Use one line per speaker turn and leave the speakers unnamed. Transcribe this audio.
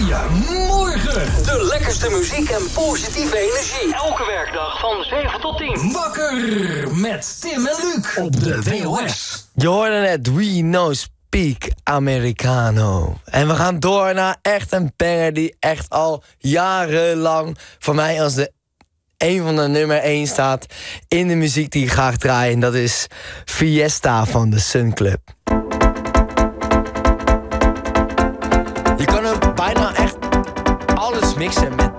Goeiemorgen.
De lekkerste muziek en positieve energie.
Elke werkdag van 7 tot 10.
Wakker met Tim en Luc op de WOS.
Je hoorde net We No Speak Americano. En we gaan door naar echt een banger die echt al jarenlang voor mij als een van de nummer 1 staat in de muziek die ik graag draai. En dat is Fiesta van de Sun Club. Je kan ook bijna echt alles mixen met